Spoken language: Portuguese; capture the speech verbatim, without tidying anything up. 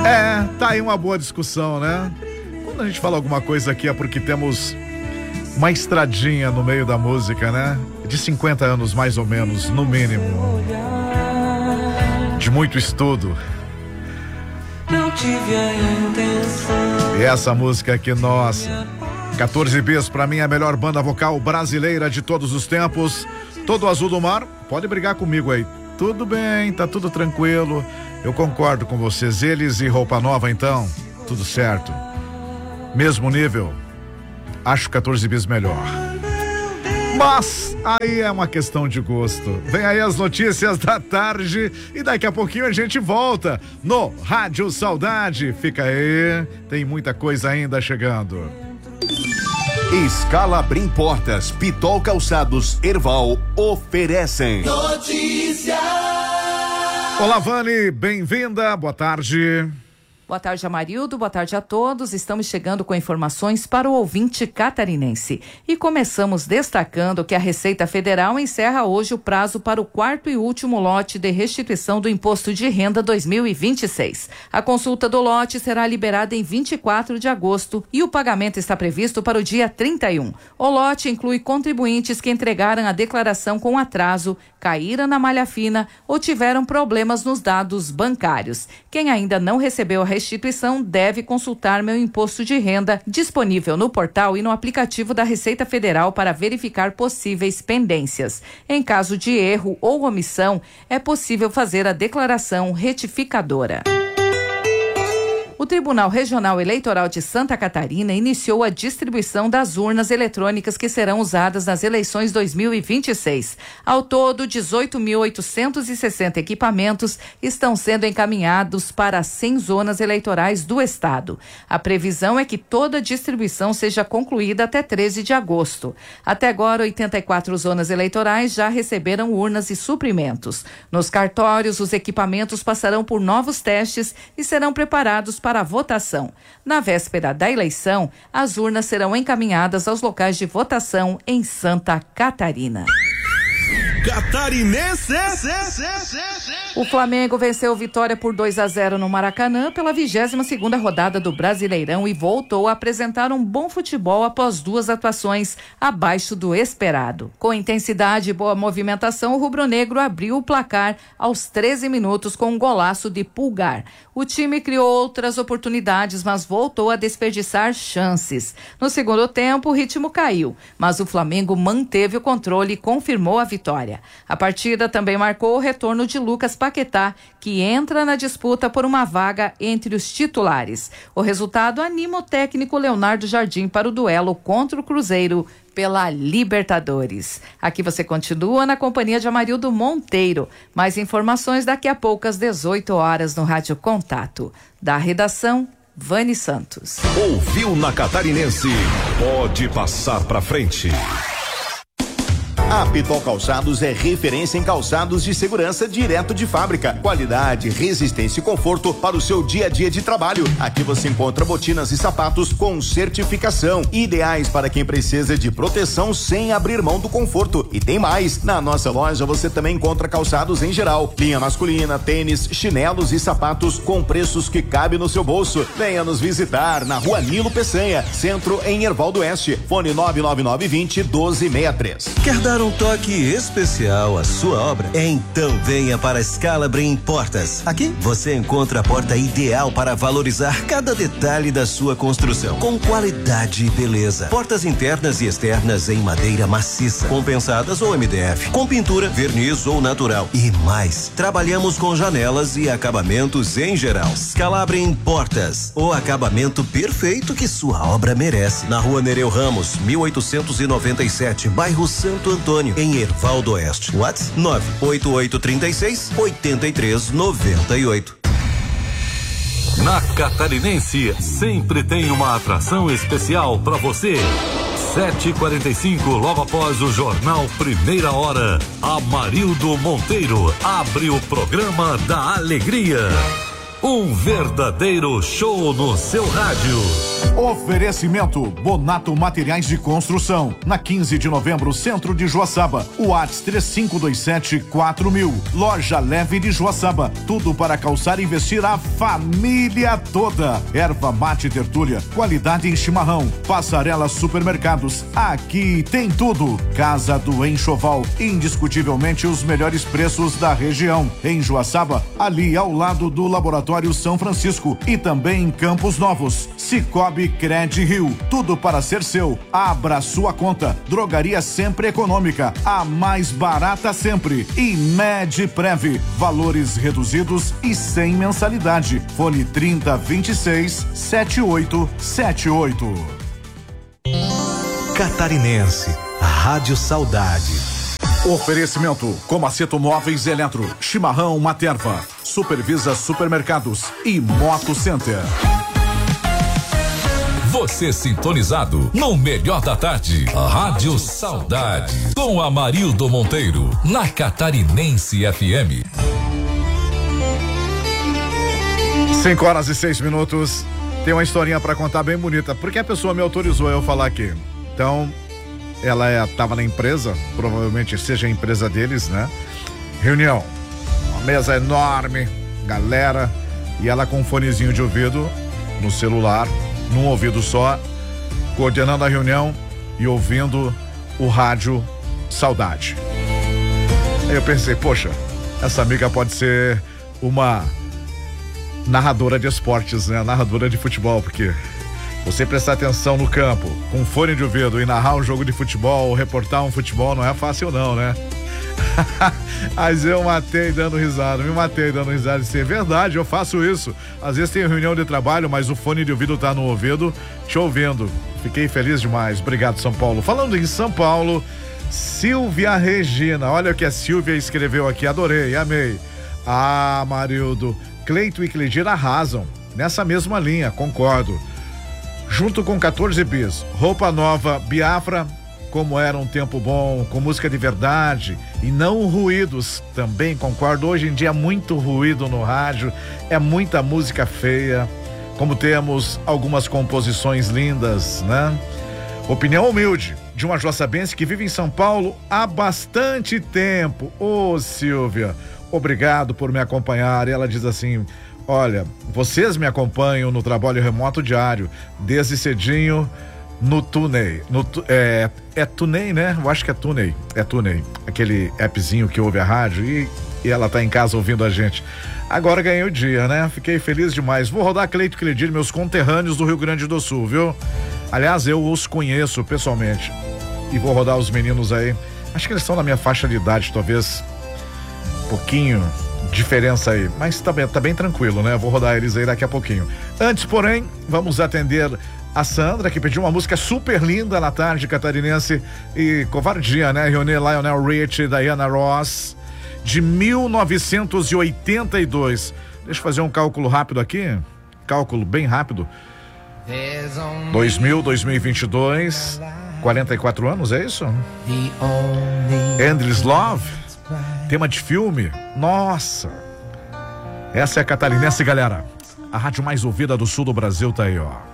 É, tá aí uma boa discussão, né? Quando a gente fala alguma coisa aqui é porque temos uma estradinha no meio da música, né? De cinquenta anos, mais ou menos, no mínimo. De muito estudo. Não tive a intenção. E essa música aqui, nossa. quatorze bis, pra mim, é a melhor banda vocal brasileira de todos os tempos. Todo Azul do Mar, pode brigar comigo aí. Tudo bem, tá tudo tranquilo. Eu concordo com vocês. Eles e Roupa Nova, então, tudo certo. Mesmo nível, acho quatorze bis melhor. Mas aí é uma questão de gosto. Vem aí as notícias da tarde e daqui a pouquinho a gente volta no Rádio Saudade. Fica aí, tem muita coisa ainda chegando. Escalabrim Portas, Pitol Calçados, Erval oferecem Notícia. Olá, Vani, bem-vinda, boa tarde. Boa tarde, Amarildo. Boa tarde a todos. Estamos chegando com informações para o ouvinte catarinense. E começamos destacando que a Receita Federal encerra hoje o prazo para o quarto e último lote de restituição do Imposto de Renda dois mil e vinte e seis. A consulta do lote será liberada em vinte e quatro de agosto e o pagamento está previsto para o dia trinta e um. O lote inclui contribuintes que entregaram a declaração com atraso, caíram na malha fina ou tiveram problemas nos dados bancários. Quem ainda não recebeu a restituição deve consultar Meu Imposto de Renda, disponível no portal e no aplicativo da Receita Federal para verificar possíveis pendências. Em caso de erro ou omissão, é possível fazer a declaração retificadora. O Tribunal Regional Eleitoral de Santa Catarina iniciou a distribuição das urnas eletrônicas que serão usadas nas eleições dois mil e vinte e seis. Ao todo, dezoito mil oitocentos e sessenta equipamentos estão sendo encaminhados para cem zonas eleitorais do estado. A previsão é que toda a distribuição seja concluída até treze de agosto. Até agora, oitenta e quatro zonas eleitorais já receberam urnas e suprimentos. Nos cartórios, os equipamentos passarão por novos testes e serão preparados para a votação. Na véspera da eleição, as urnas serão encaminhadas aos locais de votação em Santa Catarina. Catarinense. O Flamengo venceu Vitória por dois a zero no Maracanã pela vigésima segunda rodada do Brasileirão e voltou a apresentar um bom futebol após duas atuações abaixo do esperado. Com intensidade e boa movimentação, o rubro-negro abriu o placar aos treze minutos com um golaço de Pulgar. O time criou outras oportunidades, mas voltou a desperdiçar chances. No segundo tempo, o ritmo caiu, mas o Flamengo manteve o controle e confirmou a vitória. A partida também marcou o retorno de Lucas Paquetá, que entra na disputa por uma vaga entre os titulares. O resultado anima o técnico Leonardo Jardim para o duelo contra o Cruzeiro pela Libertadores. Aqui você continua na companhia de Amarildo Monteiro. Mais informações daqui a pouco às dezoito horas no Rádio Contato. Da redação, Vani Santos. Ouviu na Catarinense? Pode passar pra frente. A Pitol Calçados é referência em calçados de segurança direto de fábrica. Qualidade, resistência e conforto para o seu dia a dia de trabalho. Aqui você encontra botinas e sapatos com certificação, ideais para quem precisa de proteção sem abrir mão do conforto. E tem mais, na nossa loja você também encontra calçados em geral, linha masculina, tênis, chinelos e sapatos com preços que cabem no seu bolso. Venha nos visitar na Rua Nilo Peçanha, centro em Erval do Oeste. Fone nove nove nove vinte doze sessenta e três. Quer dar um toque especial à sua obra? Então venha para Escalabrim Portas. Aqui você encontra a porta ideal para valorizar cada detalhe da sua construção, com qualidade e beleza. Portas internas e externas em madeira maciça, compensadas ou M D F, com pintura, verniz ou natural e mais. Trabalhamos com janelas e acabamentos em geral. Escalabrim Portas, o acabamento perfeito que sua obra merece. Na Rua Nereu Ramos, mil oitocentos e noventa e sete, bairro Santo Antônio, em Erval do Oeste. WhatsApp nove oito oito três seis, oito três nove oito. Na Catarinense, sempre tem uma atração especial para você. sete e quarenta e cinco, logo após o Jornal Primeira Hora, Amarildo Monteiro abre o programa da Alegria. Um verdadeiro show no seu rádio. Oferecimento Bonato Materiais de Construção. Na quinze de novembro, centro de Joaçaba. WhatsApp três cinco dois sete quatro mil. Loja Leve de Joaçaba. Tudo para calçar e vestir a família toda. Erva mate tertúlia. Qualidade em chimarrão. Passarela Supermercados. Aqui tem tudo. Casa do Enxoval. Indiscutivelmente os melhores preços da região. Em Joaçaba, ali ao lado do Laboratório São Francisco e também em Campos Novos. Cicobi Cred Rio, tudo para ser seu. Abra sua conta. Drogaria Sempre Econômica, a mais barata sempre. E Medprev, valores reduzidos e sem mensalidade. Fone trinta, vinte e seis, setenta e oito setenta e oito. Catarinense, a Rádio Saudade. Oferecimento Comaceto Móveis Eletro, Chimarrão Materva, Supervisa Supermercados e Moto Center. Você sintonizado no melhor da tarde, a Rádio Saudade, com Amarildo Monteiro, na Catarinense F M. Cinco horas e seis minutos. Tem uma historinha pra contar bem bonita, porque a pessoa me autorizou eu falar aqui. Então, ela é, tava na empresa, provavelmente seja a empresa deles, né? Reunião, uma mesa enorme, galera, e ela com um fonezinho de ouvido no celular, num ouvido só, coordenando a reunião e ouvindo o rádio Saudade. Aí eu pensei, poxa, essa amiga pode ser uma narradora de esportes, né? Narradora de futebol, porque você prestar atenção no campo, com fone de ouvido e narrar um jogo de futebol, ou reportar um futebol, não é fácil não, né? Mas eu matei dando risada, me matei dando risada. Isso é verdade, eu faço isso. Às vezes tem reunião de trabalho, mas o fone de ouvido tá no ouvido, te ouvindo. Fiquei feliz demais, obrigado São Paulo. Falando em São Paulo, Silvia Regina, olha o que a Silvia escreveu aqui, adorei, amei. Ah, Marildo, Cleito e Cledir arrasam, nessa mesma linha, concordo. Junto com quatorze bis, Roupa Nova, Biafra, Como Era um Tempo Bom, com música de verdade e não ruídos, também concordo. Hoje em dia é muito ruído no rádio, é muita música feia, como temos algumas composições lindas, né? Opinião humilde de uma joaçabense que vive em São Paulo há bastante tempo. Ô, Silvia, obrigado por me acompanhar. E ela diz assim: olha, vocês me acompanham no trabalho remoto diário, desde cedinho no Tunei. No, é, é Tunei, né? Eu acho que é Tunei. É Tunei. Aquele appzinho que ouve a rádio e, e ela tá em casa ouvindo a gente. Agora ganhei o dia, né? Fiquei feliz demais. Vou rodar Cleito Cledir, meus conterrâneos do Rio Grande do Sul, viu? Aliás, eu os conheço pessoalmente. E vou rodar os meninos aí. Acho que eles estão na minha faixa de idade, talvez um pouquinho diferença aí, mas tá bem, tá bem tranquilo, né? Vou rodar eles aí daqui a pouquinho. Antes, porém, vamos atender a Sandra, que pediu uma música super linda na tarde catarinense e covardia, né? Reunir Lionel Richie, Diana Ross, de mil novecentos e oitenta e dois. Deixa eu fazer um cálculo rápido aqui, cálculo bem rápido. dois mil, dois mil e vinte e dois, quarenta e quatro anos, é isso? Endless Love, tema de filme, nossa. Essa é a Catarinense, galera. A rádio mais ouvida do sul do Brasil tá aí, ó.